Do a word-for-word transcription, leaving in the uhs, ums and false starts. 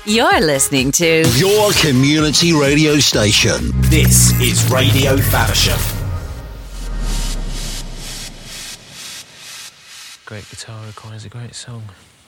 You're listening to your community radio station. This is Radio Faversham. Great guitar requires a great song.